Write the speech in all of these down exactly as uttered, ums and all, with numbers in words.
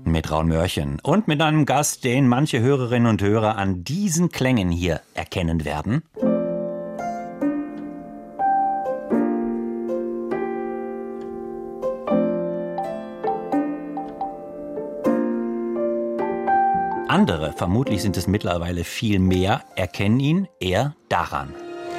Mit Raul Mörchen und mit einem Gast, den manche Hörerinnen und Hörer an diesen Klängen hier erkennen werden. Andere, vermutlich sind es mittlerweile viel mehr, erkennen ihn eher daran.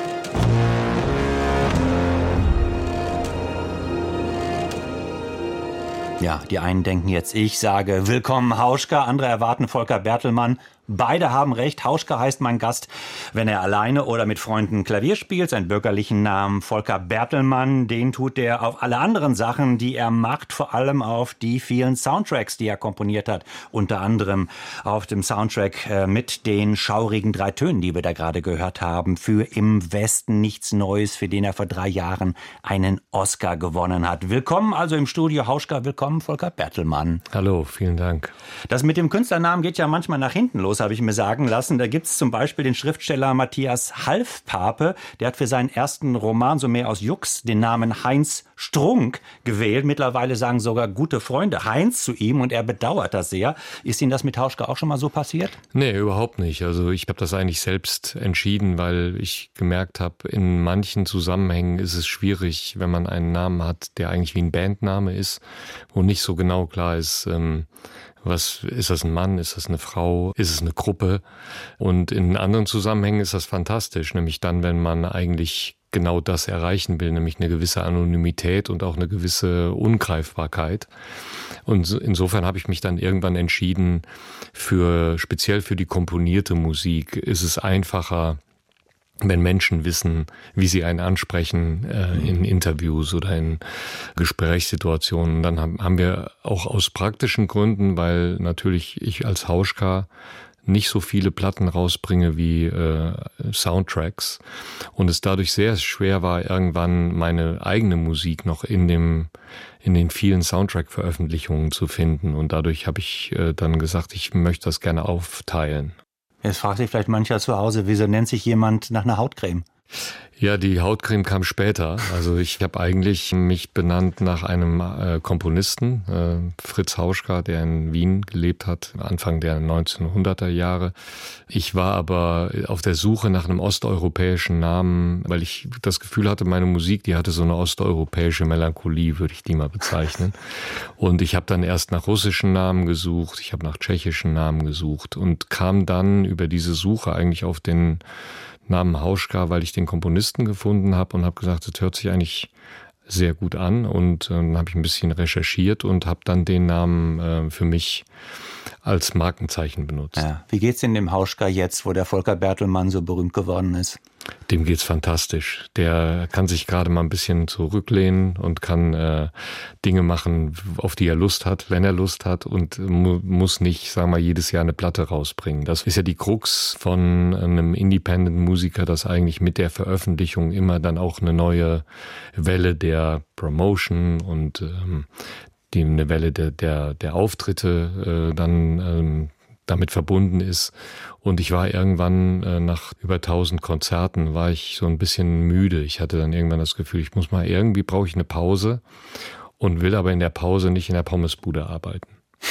Ja, die einen denken jetzt, ich sage willkommen Hauschka, andere erwarten Volker Bertelmann. Beide haben recht. Hauschka heißt mein Gast, wenn er alleine oder mit Freunden Klavier spielt. Seinen bürgerlichen Namen Volker Bertelmann, den tut er auf alle anderen Sachen, die er macht, vor allem auf die vielen Soundtracks, die er komponiert hat. Unter anderem auf dem Soundtrack äh, mit den schaurigen drei Tönen, die wir da gerade gehört haben, für Im Westen nichts Neues, für den er vor drei Jahren einen Oscar gewonnen hat. Willkommen also im Studio Hauschka, willkommen Volker Bertelmann. Hallo, vielen Dank. Das mit dem Künstlernamen geht ja manchmal nach hinten los, habe ich mir sagen lassen. Da gibt es zum Beispiel den Schriftsteller Matthias Halfpape. Der hat für seinen ersten Roman so mehr aus Jux den Namen Heinz Strunk gewählt. Mittlerweile sagen sogar gute Freunde Heinz zu ihm und er bedauert das sehr. Ist Ihnen das mit Hauschka auch schon mal so passiert? Nee, überhaupt nicht. Also ich habe das eigentlich selbst entschieden, weil ich gemerkt habe, in manchen Zusammenhängen ist es schwierig, wenn man einen Namen hat, der eigentlich wie ein Bandname ist, wo nicht so genau klar ist, ähm, was ist das, ein Mann, ist das eine Frau, ist es eine Gruppe? Und in anderen Zusammenhängen ist das fantastisch, nämlich dann, wenn man eigentlich genau das erreichen will, nämlich eine gewisse Anonymität und auch eine gewisse Ungreifbarkeit. Und insofern habe ich mich dann irgendwann entschieden, für speziell für die komponierte Musik ist es einfacher, wenn Menschen wissen, wie sie einen ansprechen äh, in Interviews oder in Gesprächssituationen. Dann haben, haben wir auch aus praktischen Gründen, weil natürlich ich als Hauschka nicht so viele Platten rausbringe wie äh, Soundtracks und es dadurch sehr schwer war, irgendwann meine eigene Musik noch in dem in den vielen Soundtrack-Veröffentlichungen zu finden. Und dadurch habe ich äh, dann gesagt, ich möchte das gerne aufteilen. Jetzt fragt sich vielleicht mancher zu Hause, wieso nennt sich jemand nach einer Hautcreme? Ja, die Hautcreme kam später. Also ich habe eigentlich mich benannt nach einem äh, Komponisten, äh, Fritz Hauschka, der in Wien gelebt hat, Anfang der neunzehnhunderter Jahre. Ich war aber auf der Suche nach einem osteuropäischen Namen, weil ich das Gefühl hatte, meine Musik, die hatte so eine osteuropäische Melancholie, würde ich die mal bezeichnen. Und ich habe dann erst nach russischen Namen gesucht, ich habe nach tschechischen Namen gesucht und kam dann über diese Suche eigentlich auf den Namen Hauschka, weil ich den Komponisten gefunden habe und habe gesagt, das hört sich eigentlich sehr gut an. Und äh, dann habe ich ein bisschen recherchiert und habe dann den Namen äh, für mich als Markenzeichen benutzt. Ja. Wie geht's denn dem Hauschka jetzt, wo der Volker Bertelmann so berühmt geworden ist? Dem geht's fantastisch. Der kann sich gerade mal ein bisschen zurücklehnen und kann äh, Dinge machen, auf die er Lust hat, wenn er Lust hat und mu- muss nicht, sagen wir mal, jedes Jahr eine Platte rausbringen. Das ist ja die Krux von einem Independent-Musiker, dass eigentlich mit der Veröffentlichung immer dann auch eine neue Welle der Promotion und ähm, die eine Welle der der der Auftritte äh, dann ähm, damit verbunden ist. Und ich war irgendwann äh, nach über tausend Konzerten war ich so ein bisschen müde. Ich hatte dann irgendwann das Gefühl, ich muss mal irgendwie brauche ich eine Pause und will aber in der Pause nicht in der Pommesbude arbeiten.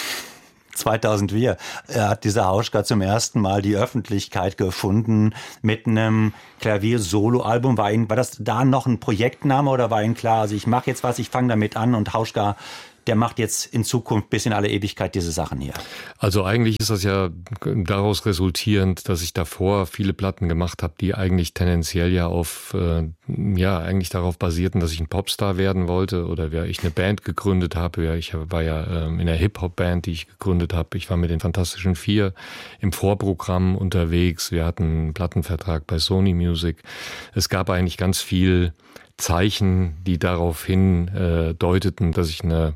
zweitausendvier hat dieser Hauschka zum ersten Mal die Öffentlichkeit gefunden mit einem Klavier-Solo-Album. War, Ihnen, war das da noch ein Projektname oder war Ihnen klar, also ich mache jetzt was, ich fange damit an und Hauschka, der macht jetzt in Zukunft bis in alle Ewigkeit diese Sachen hier? Also eigentlich ist das ja daraus resultierend, dass ich davor viele Platten gemacht habe, die eigentlich tendenziell ja auf, äh, ja, eigentlich darauf basierten, dass ich ein Popstar werden wollte oder ja, ich eine Band gegründet habe. Ja, ich war ja äh, in einer Hip-Hop-Band, die ich gegründet habe. Ich war mit den Fantastischen Vier im Vorprogramm unterwegs. Wir hatten einen Plattenvertrag bei Sony Music. Es gab eigentlich ganz viel Zeichen, die darauf hin äh, deuteten, dass ich eine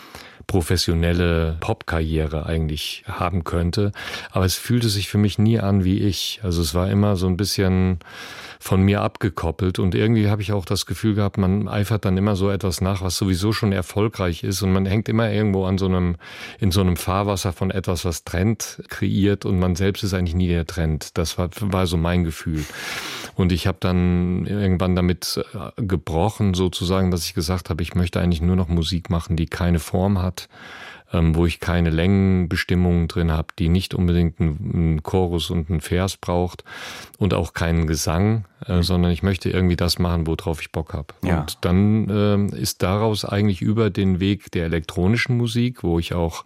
professionelle Popkarriere eigentlich haben könnte. Aber es fühlte sich für mich nie an wie ich. Also es war immer so ein bisschen von mir abgekoppelt und irgendwie habe ich auch das Gefühl gehabt, man eifert dann immer so etwas nach, was sowieso schon erfolgreich ist und man hängt immer irgendwo an so einem, in so einem Fahrwasser von etwas, was Trend kreiert und man selbst ist eigentlich nie der Trend. Das war, war so mein Gefühl. Und ich habe dann irgendwann damit gebrochen sozusagen, dass ich gesagt habe, ich möchte eigentlich nur noch Musik machen, die keine Form hat, ähm, wo ich keine Längenbestimmungen drin habe, die nicht unbedingt einen, einen Chorus und einen Vers braucht und auch keinen Gesang, äh, mhm. sondern ich möchte irgendwie das machen, worauf ich Bock habe. Ja. Und dann äh, ist daraus eigentlich über den Weg der elektronischen Musik, wo ich auch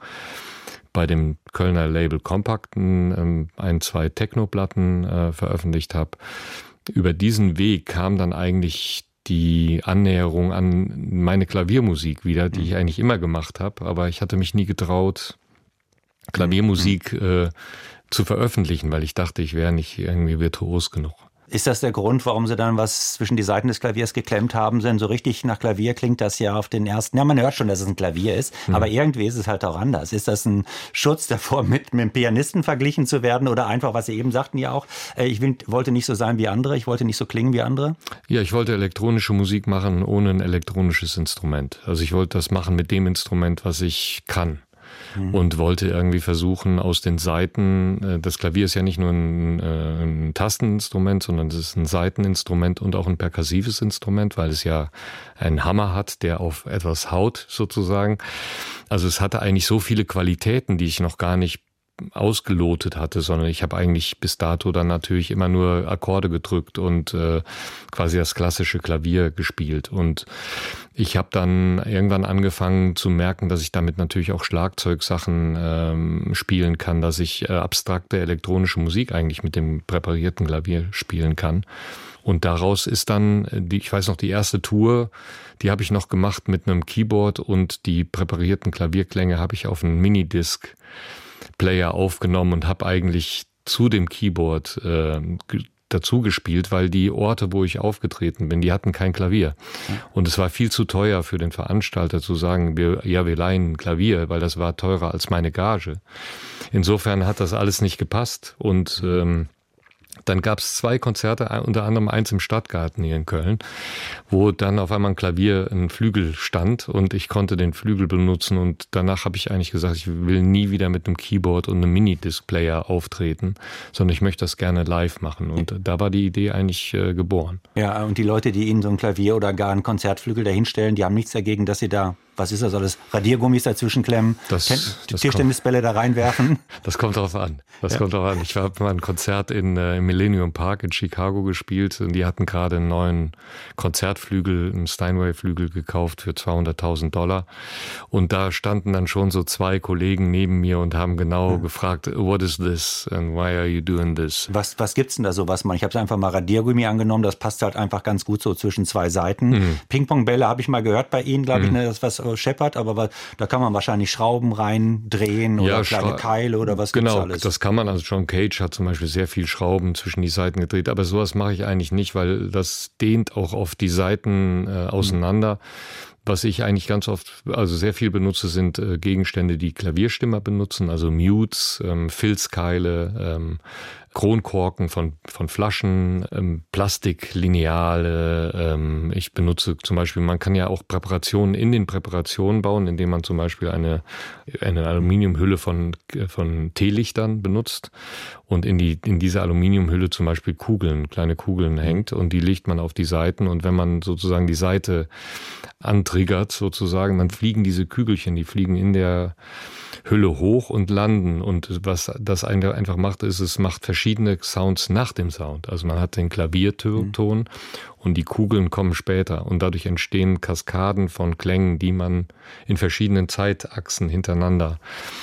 bei dem Kölner Label Kompakten ähm, ein, zwei Technoplatten äh, veröffentlicht habe. Über diesen Weg kam dann eigentlich die Annäherung an meine Klaviermusik wieder, die ich eigentlich immer gemacht habe, aber ich hatte mich nie getraut, Klaviermusik äh, zu veröffentlichen, weil ich dachte, ich wäre nicht irgendwie virtuos genug. Ist das der Grund, warum Sie dann was zwischen die Saiten des Klaviers geklemmt haben? Denn so richtig nach Klavier klingt das ja auf den ersten... Ja, man hört schon, dass es ein Klavier ist, hm. aber irgendwie ist es halt auch anders. Ist das ein Schutz davor, mit, mit einem Pianisten verglichen zu werden oder einfach, was Sie eben sagten ja auch, ich will, wollte nicht so sein wie andere, ich wollte nicht so klingen wie andere? Ja, ich wollte elektronische Musik machen ohne ein elektronisches Instrument. Also ich wollte das machen mit dem Instrument, was ich kann. Und wollte irgendwie versuchen, aus den Saiten, das Klavier ist ja nicht nur ein, ein Tasteninstrument, sondern es ist ein Saiteninstrument und auch ein perkussives Instrument, weil es ja einen Hammer hat, der auf etwas haut sozusagen. Also es hatte eigentlich so viele Qualitäten, die ich noch gar nicht ausgelotet hatte, sondern ich habe eigentlich bis dato dann natürlich immer nur Akkorde gedrückt und äh, quasi das klassische Klavier gespielt. Und ich habe dann irgendwann angefangen zu merken, dass ich damit natürlich auch Schlagzeugsachen ähm, spielen kann, dass ich äh, abstrakte elektronische Musik eigentlich mit dem präparierten Klavier spielen kann. Und daraus ist dann, die, ich weiß noch, die erste Tour, die habe ich noch gemacht mit einem Keyboard und die präparierten Klavierklänge habe ich auf einen Minidisc Player aufgenommen und habe eigentlich zu dem Keyboard äh, dazu gespielt, weil die Orte, wo ich aufgetreten bin, die hatten kein Klavier. Und es war viel zu teuer für den Veranstalter zu sagen, wir, ja, wir leihen ein Klavier, weil das war teurer als meine Gage. Insofern hat das alles nicht gepasst und ähm, dann gab es zwei Konzerte, unter anderem eins im Stadtgarten hier in Köln, wo dann auf einmal ein Klavier, ein Flügel stand und ich konnte den Flügel benutzen und danach habe ich eigentlich gesagt, ich will nie wieder mit einem Keyboard und einem Minidisc-Player auftreten, sondern ich möchte das gerne live machen und da war die Idee eigentlich äh, geboren. Ja, und die Leute, die Ihnen so ein Klavier oder gar einen Konzertflügel dahinstellen, die haben nichts dagegen, dass Sie da, was ist das alles, Radiergummis dazwischen klemmen, das, das Tischtennisbälle da reinwerfen? Das kommt drauf an. Das ja. kommt drauf an. Ich habe mal ein Konzert in, äh, im Millennium Park in Chicago gespielt und die hatten gerade einen neuen Konzertflügel, einen Steinway-Flügel gekauft für zweihunderttausend Dollar und da standen dann schon so zwei Kollegen neben mir und haben genau ja. gefragt, what is this and why are you doing this? Was, was gibt's denn da so, was man, ich habe einfach mal Radiergummi angenommen, das passt halt einfach ganz gut so zwischen zwei Seiten. Mhm. Ping-Pong-Bälle habe ich mal gehört bei Ihnen, glaube ich, mhm. ne, das was scheppert, aber da kann man wahrscheinlich Schrauben reindrehen oder ja, kleine Schra- Keile oder was genau, gibt's alles? Genau, das kann man. Also John Cage hat zum Beispiel sehr viel Schrauben zwischen die Seiten gedreht, aber sowas mache ich eigentlich nicht, weil das dehnt auch auf die Seiten äh, auseinander. Mhm. Was ich eigentlich ganz oft, also sehr viel benutze, sind äh, Gegenstände, die Klavierstimmer benutzen, also Mutes, ähm, Filzkeile, ähm, Kronkorken von, von Flaschen, ähm, Plastiklineale. Ähm, ich benutze zum Beispiel, man kann ja auch Präparationen in den Präparationen bauen, indem man zum Beispiel eine, eine Aluminiumhülle von, von Teelichtern benutzt und in die, in diese Aluminiumhülle zum Beispiel Kugeln, kleine Kugeln hängt und die legt man auf die Seiten und wenn man sozusagen die Seite antriggert sozusagen, dann fliegen diese Kügelchen, die fliegen in der Hülle hoch und landen und was das einfach macht, ist, es macht verschiedene Sounds nach dem Sound. Also man hat den Klavierton mhm. und die Kugeln kommen später und dadurch entstehen Kaskaden von Klängen, die man in verschiedenen Zeitachsen hintereinander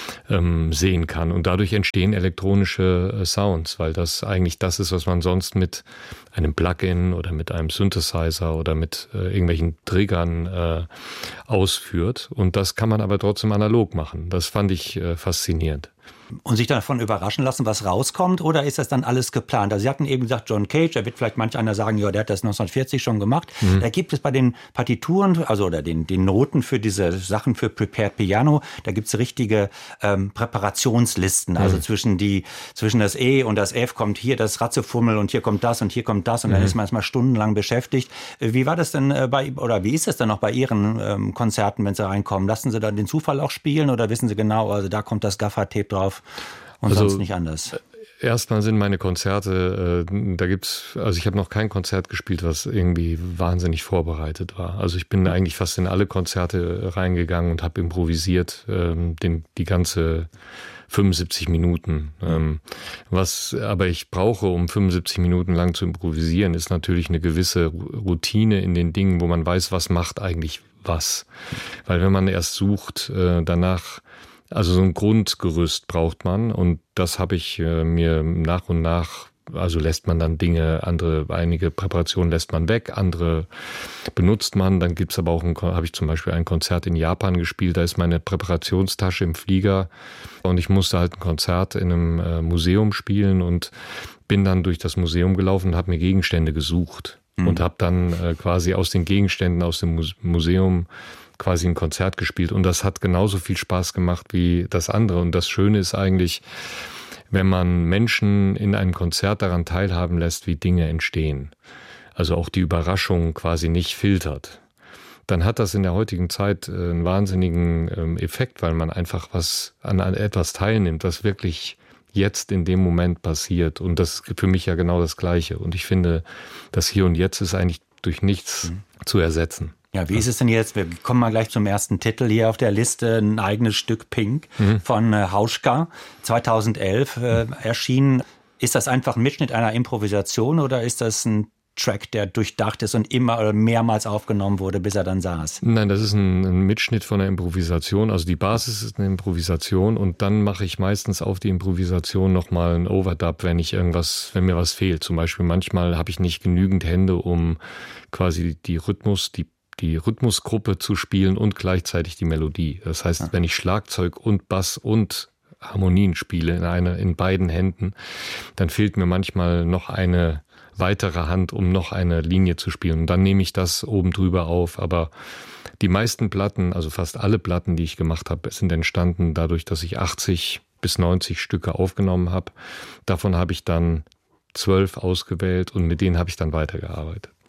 ähm, sehen kann und dadurch entstehen elektronische äh, Sounds, weil das eigentlich das ist, was man sonst mit einem Plugin oder mit einem Synthesizer oder mit äh, irgendwelchen Triggern äh, ausführt und das kann man aber trotzdem analog machen. Das fand ich äh, faszinierend. Und sich davon überraschen lassen, was rauskommt, oder ist das dann alles geplant? Also Sie hatten eben gesagt, John Cage, da wird vielleicht manch einer sagen, ja, der hat das neunzehnhundertvierzig schon gemacht. Mhm. Da gibt es bei den Partituren, also oder den, den Noten für diese Sachen für Prepared Piano, da gibt es richtige ähm, Präparationslisten. Also mhm. zwischen die zwischen das E und das F kommt hier das Ratzefummel und hier kommt das und hier kommt das und mhm. dann ist man erstmal stundenlang beschäftigt. Wie war das denn äh, bei, oder wie ist das denn noch bei Ihren ähm, Konzerten, wenn Sie reinkommen? Lassen Sie dann den Zufall auch spielen oder wissen Sie genau, also da kommt das Gaffer-Tape drauf? Und also, sonst nicht anders. erstmal sind meine Konzerte, äh, da gibt's, also ich habe noch kein Konzert gespielt, was irgendwie wahnsinnig vorbereitet war. Also ich bin eigentlich fast in alle Konzerte reingegangen und habe improvisiert, ähm, den, die ganze fünfundsiebzig Minuten. Ähm, was aber ich brauche, um fünfundsiebzig Minuten lang zu improvisieren, ist natürlich eine gewisse Routine in den Dingen, wo man weiß, was macht eigentlich was. Weil wenn man erst sucht, äh, danach, also so ein Grundgerüst braucht man, und das habe ich äh, mir nach und nach, also lässt man dann Dinge, andere, einige Präparationen lässt man weg, andere benutzt man. Dann gibt's aber auch, ein, habe ich zum Beispiel ein Konzert in Japan gespielt, da ist meine Präparationstasche im Flieger und ich musste halt ein Konzert in einem äh, Museum spielen und bin dann durch das Museum gelaufen und habe mir Gegenstände gesucht mhm. und habe dann äh, quasi aus den Gegenständen aus dem Muse- Museum quasi ein Konzert gespielt, und das hat genauso viel Spaß gemacht wie das andere. Und das Schöne ist eigentlich, wenn man Menschen in einem Konzert daran teilhaben lässt, wie Dinge entstehen, also auch die Überraschung quasi nicht filtert, dann hat das in der heutigen Zeit einen wahnsinnigen Effekt, weil man einfach was an etwas teilnimmt, was wirklich jetzt in dem Moment passiert. Und das ist für mich ja genau das Gleiche. Und ich finde, das Hier und Jetzt ist eigentlich durch nichts mhm. zu ersetzen. Ja, wie ist es denn jetzt? Wir kommen mal gleich zum ersten Titel hier auf der Liste. Ein eigenes Stück Pink mhm. von äh, Hauschka, zweitausendelf äh, erschienen. Ist das einfach ein Mitschnitt einer Improvisation oder ist das ein Track, der durchdacht ist und immer oder mehrmals aufgenommen wurde, bis er dann saß? Nein, das ist ein, ein Mitschnitt von einer Improvisation. Also die Basis ist eine Improvisation, und dann mache ich meistens auf die Improvisation nochmal einen Overdub, wenn ich irgendwas, wenn mir was fehlt. Zum Beispiel manchmal habe ich nicht genügend Hände, um quasi die Rhythmus, die die Rhythmusgruppe zu spielen und gleichzeitig die Melodie. Das heißt, ja. wenn ich Schlagzeug und Bass und Harmonien spiele in einer, in beiden Händen, dann fehlt mir manchmal noch eine weitere Hand, um noch eine Linie zu spielen. Und dann nehme ich das oben drüber auf. Aber die meisten Platten, also fast alle Platten, die ich gemacht habe, sind entstanden dadurch, dass ich achtzig bis neunzig Stücke aufgenommen habe. Davon habe ich dann zwölf ausgewählt und mit denen habe ich dann weitergearbeitet.